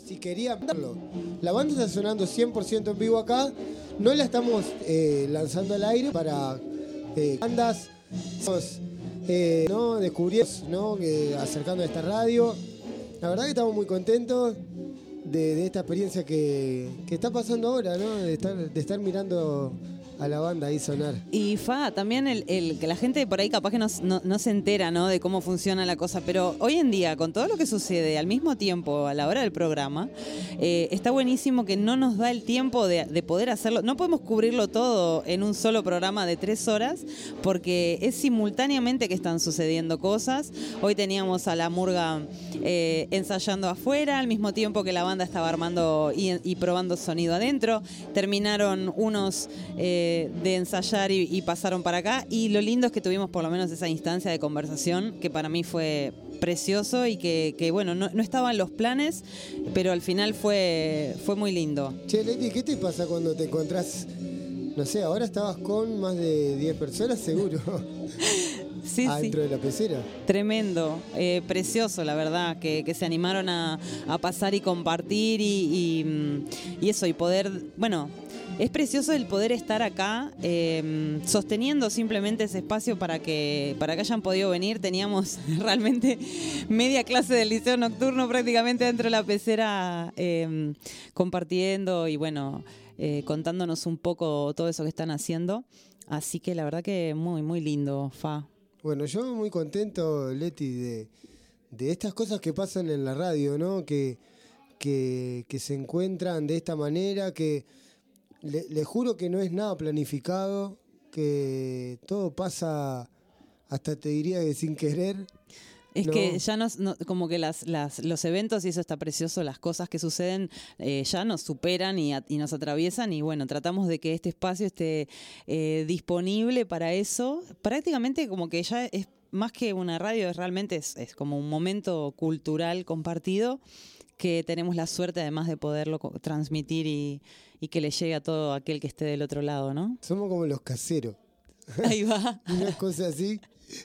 si querían verlo. La banda está sonando 100% en vivo acá. No la estamos lanzando al aire para bandas, ¿no? Descubriendo, ¿no? Acercando a esta radio. La verdad que estamos muy contentos de esta experiencia que está pasando ahora, ¿no? De estar mirando a la banda ahí sonar. Y también el que la gente por ahí capaz que no se entera, ¿no? De cómo funciona la cosa, pero hoy en día, con todo lo que sucede al mismo tiempo a la hora del programa, está buenísimo que no nos da el tiempo de poder hacerlo. No podemos cubrirlo todo en un solo programa de 3 horas, porque es simultáneamente que están sucediendo cosas. Hoy teníamos a la Murga ensayando afuera, al mismo tiempo que la banda estaba armando y probando sonido adentro. Terminaron unos de ensayar y pasaron para acá, y lo lindo es que tuvimos por lo menos esa instancia de conversación que para mí fue precioso y que bueno, no estaban los planes, pero al final fue muy lindo. Che, Leti, ¿qué te pasa cuando te encontrás? No sé, ahora estabas con más de 10 personas seguro. Sí, dentro de la pecera. Tremendo, precioso, la verdad, que se animaron a pasar y compartir y eso, y poder, bueno, es precioso el poder estar acá sosteniendo simplemente ese espacio para que hayan podido venir. Teníamos realmente media clase del liceo nocturno prácticamente dentro de la pecera compartiendo y bueno, contándonos un poco todo eso que están haciendo. Así que la verdad que muy, muy lindo, Fa. Bueno, yo muy contento, Leti, de estas cosas que pasan en la radio, ¿no? Que se encuentran de esta manera, que le juro que no es nada planificado, que todo pasa, hasta te diría que sin querer. Es que ya como que los eventos, y eso está precioso, las cosas que suceden ya nos superan y nos atraviesan, y bueno, tratamos de que este espacio esté disponible para eso. Prácticamente como que ya es más que una radio, realmente es como un momento cultural compartido que tenemos la suerte además de poderlo transmitir y que le llegue a todo aquel que esté del otro lado, ¿no? Somos como los caseros. Ahí va. Una cosa así.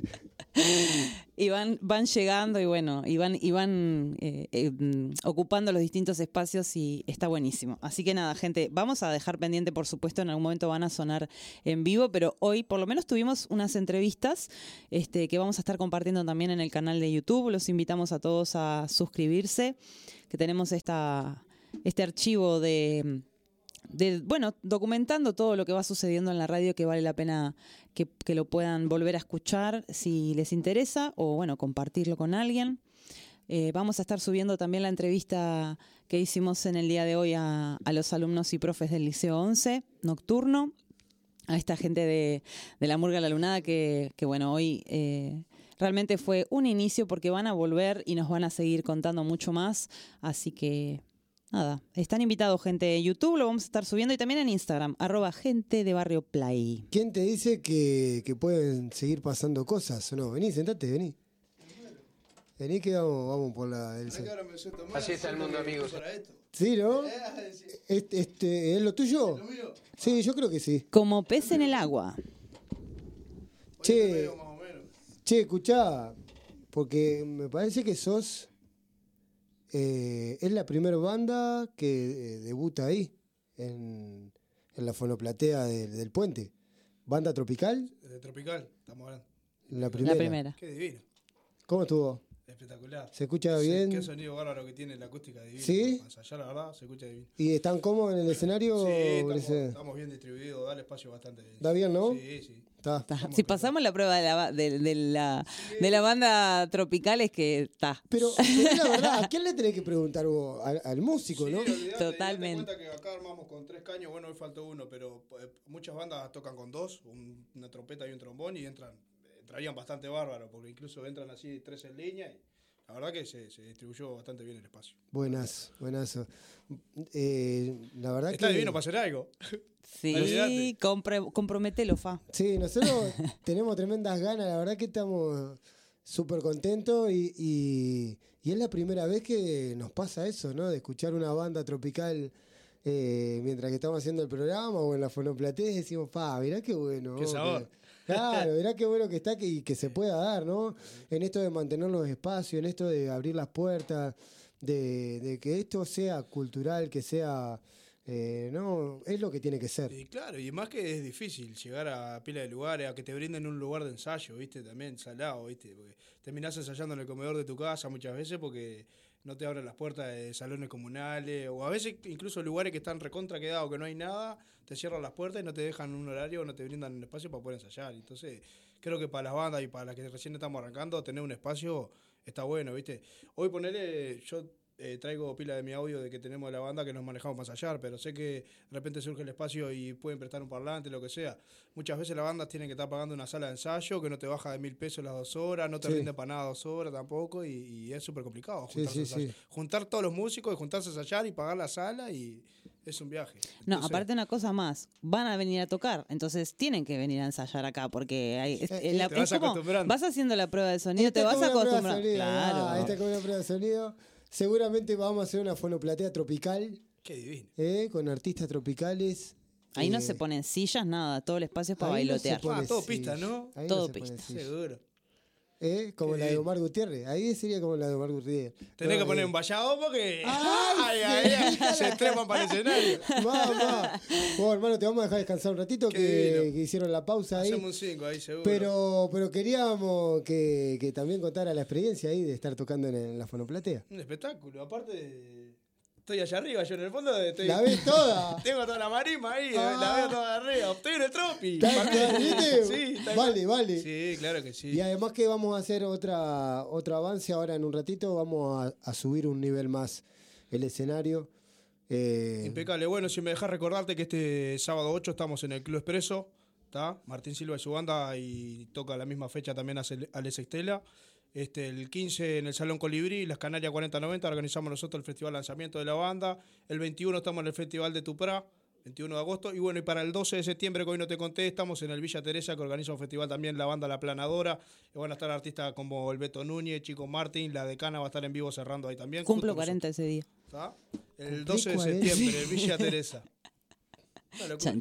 Y van llegando y bueno, y van ocupando los distintos espacios y está buenísimo. Así que nada, gente, vamos a dejar pendiente, por supuesto, en algún momento van a sonar en vivo, pero hoy por lo menos tuvimos unas entrevistas que vamos a estar compartiendo también en el canal de YouTube. Los invitamos a todos a suscribirse, que tenemos este archivo de bueno, documentando todo lo que va sucediendo en la radio, que vale la pena que lo puedan volver a escuchar si les interesa, o bueno, compartirlo con alguien. Vamos a estar subiendo también la entrevista que hicimos en el día de hoy a los alumnos y profes del Liceo 11 nocturno, a esta gente de la Murga La Lunada que bueno, hoy realmente fue un inicio, porque van a volver y nos van a seguir contando mucho más, así que nada, están invitados, gente de YouTube, lo vamos a estar subiendo, y también en Instagram, @gentedebarrioplay. ¿Quién te dice que pueden seguir pasando cosas o no? Vení, sentate, vení. Vení que vamos por la... Así está el mundo, amigos. Sí, ¿no? ¿Es lo tuyo? Sí, yo creo que sí. Como pez en el agua. Che, escuchá, porque me parece que sos... es la primera banda que debuta ahí, en la fonoplatea del Puente. ¿Banda Tropical? Tropical, estamos hablando. La primera. Qué divino. ¿Cómo estuvo? Espectacular. ¿Se escucha bien? Qué sonido bárbaro que tiene la acústica divina. ¿Sí? Ensayar, la verdad, se escucha divino. ¿Y están cómodos en el escenario? Sí, estamos bien distribuidos, da el espacio bastante bien. ¿Da bien, no? Sí. Está. Si pasamos la prueba de la banda Tropical, es que está. Pero la verdad, ¿a quién le tenés que preguntar vos? Al músico, ¿no? Olvidate, Totalmente. Date cuenta que acá armamos con 3 caños, bueno, hoy faltó uno, pero muchas bandas tocan con 2, una trompeta y un trombón, y entrarían bastante bárbaro, porque incluso entran así 3 en línea, y la verdad que se distribuyó bastante bien el espacio. Buenazo. La verdad Está que... divino para hacer algo. Sí, comprometelo, Fa. Sí, nosotros tenemos tremendas ganas, la verdad que estamos súper contentos y es la primera vez que nos pasa eso, ¿no? De escuchar una banda tropical mientras que estamos haciendo el programa o en la fonoplatea, y decimos, mirá qué bueno. Qué sabor. Claro, mirá qué bueno que está y que se pueda dar, ¿no? En esto de mantener los espacios, en esto de abrir las puertas, de que esto sea cultural, que sea... no, es lo que tiene que ser. Y claro, y más que es difícil llegar a pila de lugares, a que te brinden un lugar de ensayo, ¿viste? También salado, ¿viste? Porque terminás ensayando en el comedor de tu casa muchas veces porque no te abren las puertas de salones comunales, o a veces incluso lugares que están recontra quedados, que no hay nada, te cierran las puertas y no te dejan un horario, no te brindan un espacio para poder ensayar. Entonces, creo que para las bandas y para las que recién estamos arrancando, tener un espacio está bueno, ¿viste? Hoy ponele, yo... traigo pila de mi audio de que tenemos de la banda que nos manejamos para ensayar, pero sé que de repente surge el espacio y pueden prestar un parlante, lo que sea. Muchas veces las bandas tienen que estar pagando una sala de ensayo que no te baja de 1.000 pesos las 2 horas, no te rinde para nada 2 horas tampoco, y es súper complicado juntar todos los músicos y juntarse a ensayar y pagar la sala, y es un viaje. No, aparte una cosa más, van a venir a tocar, entonces tienen que venir a ensayar acá, porque te vas acostumbrando. Vas haciendo la prueba de sonido, te vas acostumbrando. Claro. Esta es como una prueba de sonido. Seguramente vamos a hacer una fonoplatea tropical. Qué divino. Con artistas tropicales. Ahí no se ponen sillas, nada, todo el espacio es para bailotear. Todo pista, ¿no? Ahí todo no pista. Seguro. Como la de Omar Gutiérrez. Ahí sería como la de Omar Gutiérrez. Tenés que poner un vallado porque se trepan para el escenario. Va. Bueno, hermano, te vamos a dejar descansar un ratito que hicieron la pausa ahí. Hacemos un 5 ahí, seguro. Pero queríamos que también contara la experiencia ahí de estar tocando en la fonoplatea. Un espectáculo. Aparte, estoy allá arriba, yo en el fondo. ¿La ves toda? Tengo toda la marisma ahí, la veo toda arriba. Estoy en el tropi. ¿Viste? Sí, vale. Sí, claro que sí. Y además que vamos a hacer otro avance ahora en un ratito. Vamos a subir un nivel más el escenario. Impecable. Bueno, si me dejas recordarte que este sábado 8 estamos en el Club Expreso. ¿Tá? Martín Silva y su banda, y toca la misma fecha también Alex Estela. El 15 en el Salón Colibrí, Las Canarias 4090, organizamos nosotros el festival de lanzamiento de la banda. El 21 estamos en el Festival de Tuprá, 21 de agosto. Y bueno, y para el 12 de septiembre, que hoy no te conté, estamos en el Villa Teresa, que organiza un festival también la banda La Planadora. Y van a estar artistas como el Beto Núñez, Chico Martín, La Decana va a estar en vivo cerrando ahí también. Cumplo 40 ese día. ¿Tá? El 12 de septiembre, el Villa Teresa. Chan.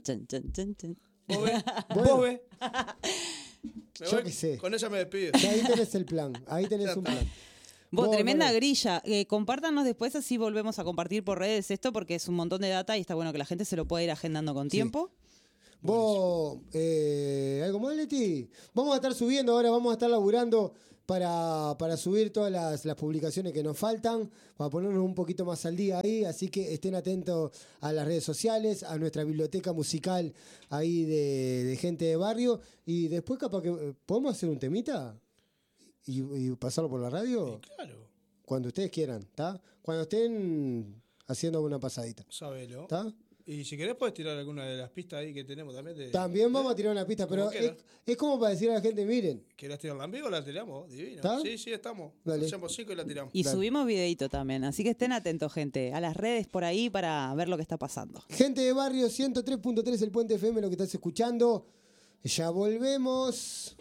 ¿Vos ves? Yo qué sé. Con ella me despido. Ahí tenés el plan. Ahí tenés un plan. Tremenda grilla. Compártanos después, así volvemos a compartir por redes esto, porque es un montón de data y está bueno que la gente se lo pueda ir agendando con tiempo. Vos, ¿algo más, Leti? Vamos a estar subiendo ahora, vamos a estar laburando para subir todas las publicaciones que nos faltan, para ponernos un poquito más al día ahí, así que estén atentos a las redes sociales, a nuestra biblioteca musical ahí de gente de barrio, y después capaz que podemos hacer un temita y pasarlo por la radio. Sí, claro. Cuando ustedes quieran, ¿está? Cuando estén haciendo una pasadita. Sabelo. ¿Está? Y si querés puedes tirar alguna de las pistas ahí que tenemos también. También vamos a tirar una pista, pero es como para decir a la gente, miren. ¿Querés tirarla en vivo? La tiramos, divino. ¿Está? Sí, estamos. Dale. Hacemos 5 y la tiramos. Y Dale. subimos videito también, así que estén atentos, gente, a las redes por ahí para ver lo que está pasando. Gente de barrio, 103.3 el Puente FM, lo que estás escuchando. Ya volvemos.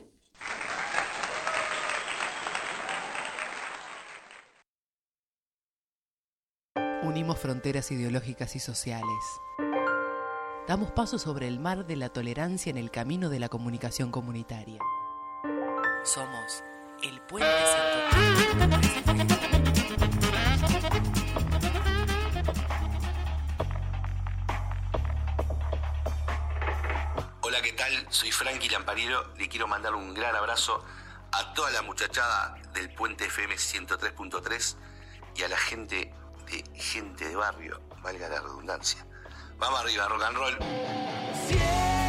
Unimos fronteras ideológicas y sociales. Damos paso sobre el mar de la tolerancia en el camino de la comunicación comunitaria. Somos el Puente 103.3. Hola, ¿qué tal? Soy Frankie Lamparilo. Le quiero mandar un gran abrazo a toda la muchachada del Puente FM 103.3 y a la gente de barrio, valga la redundancia. Vamos arriba, rock and roll.